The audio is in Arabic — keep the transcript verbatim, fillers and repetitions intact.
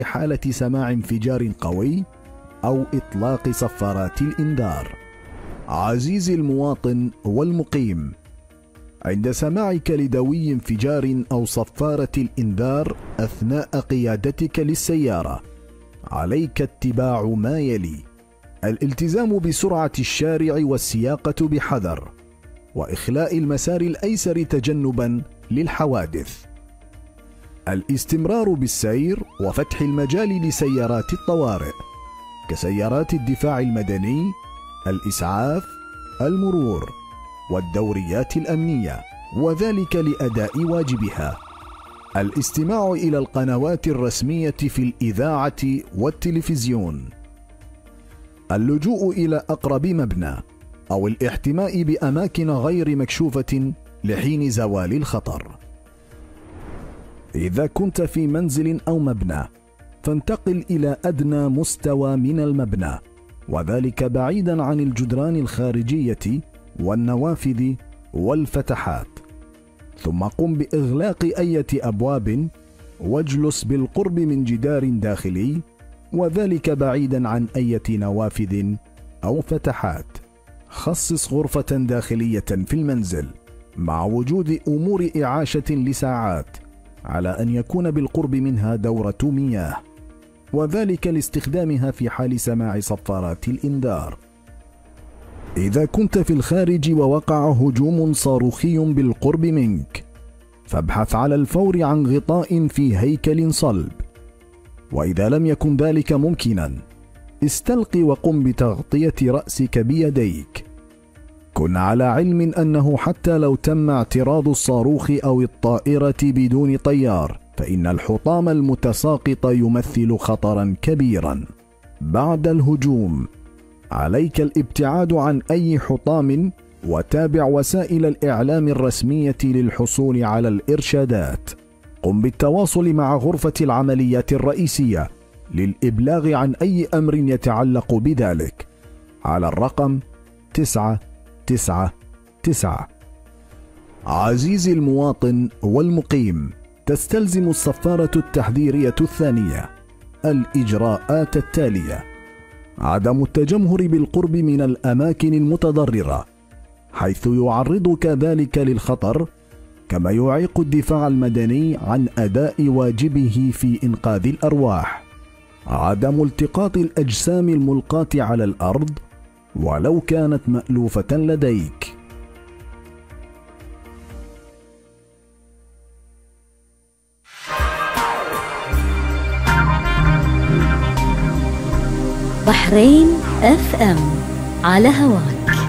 حالة سماع انفجار قوي أو إطلاق صفارات الإنذار. عزيزي المواطن والمقيم، عند سماعك لدوي انفجار أو صفارة الإنذار أثناء قيادتك للسيارة، عليك اتباع ما يلي: الالتزام بسرعة الشارع والسياقة بحذر، وإخلاء المسار الأيسر تجنبا للحوادث، الاستمرار بالسير وفتح المجال لسيارات الطوارئ كسيارات الدفاع المدني، الإسعاف، المرور، والدوريات الأمنية، وذلك لأداء واجبها. الاستماع إلى القنوات الرسمية في الإذاعة والتلفزيون، اللجوء إلى أقرب مبنى، أو الاحتماء بأماكن غير مكشوفة لحين زوال الخطر. إذا كنت في منزل أو مبنى، فانتقل إلى أدنى مستوى من المبنى، وذلك بعيدا عن الجدران الخارجية والنوافذ والفتحات، ثم قم بإغلاق أي أبواب، واجلس بالقرب من جدار داخلي، وذلك بعيدا عن أي نوافذ أو فتحات. خصص غرفة داخلية في المنزل مع وجود أمور إعاشة لساعات، على أن يكون بالقرب منها دورة مياه، وذلك لاستخدامها في حال سماع صفارات الإنذار. إذا كنت في الخارج ووقع هجوم صاروخي بالقرب منك، فابحث على الفور عن غطاء في هيكل صلب، وإذا لم يكن ذلك ممكنا، استلق وقم بتغطية رأسك بيديك. كن على علم أنه حتى لو تم اعتراض الصاروخ أو الطائرة بدون طيار، فإن الحطام المتساقط يمثل خطرا كبيرا. بعد الهجوم، عليك الابتعاد عن أي حطام، وتابع وسائل الإعلام الرسمية للحصول على الإرشادات. قم بالتواصل مع غرفة العمليات الرئيسية للإبلاغ عن أي أمر يتعلق بذلك على الرقم تسعة تسعة تسعة. عزيزي المواطن والمقيم، تستلزم الصفارة التحذيرية الثانية الإجراءات التالية: عدم التجمهر بالقرب من الأماكن المتضررة، حيث يعرضك ذلك للخطر، كما يعيق الدفاع المدني عن أداء واجبه في إنقاذ الأرواح. عدم التقاط الأجسام الملقاة على الأرض ولو كانت مألوفة لديك. بحرين اف ام على هواك.